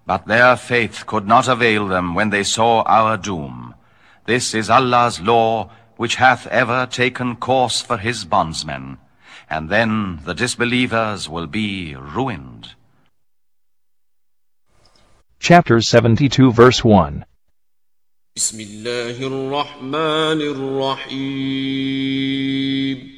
But their faith could not avail them when they saw our doom. This is Allah's law, which hath ever taken course for his bondsmen. And then the disbelievers will be ruined. Chapter 72, verse 1. بسم الله الرحمن الرحيم